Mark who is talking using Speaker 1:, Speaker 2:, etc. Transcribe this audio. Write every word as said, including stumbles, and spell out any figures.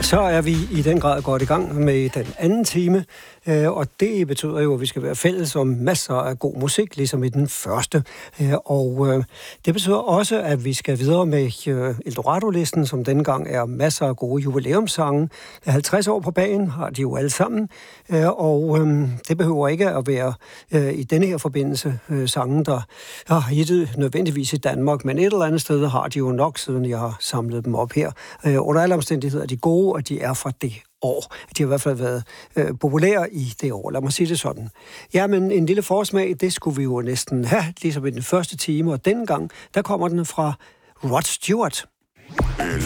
Speaker 1: Så er vi i den grad godt i gang med den anden time, og det betyder jo, at vi skal være fælles om masser af god musik, ligesom i den første. Og det betyder også, at vi skal videre med Eldorado-listen, som denne gang er masser af gode jubilæumssange. halvtreds år på bagen har de jo alle sammen, og det behøver ikke at være i denne her forbindelse sange, der har hittet nødvendigvis i Danmark, men et eller andet sted har de jo nok, siden jeg har samlet dem op her. Under alle omstændigheder er de gode, og de er fra det år. De har i hvert fald været øh, populære i det år. Lad mig sige det sådan. Ja, men en lille forsmag, det skulle vi jo næsten have, ligesom i den første time, og dengang, der kommer den fra Rod Stewart.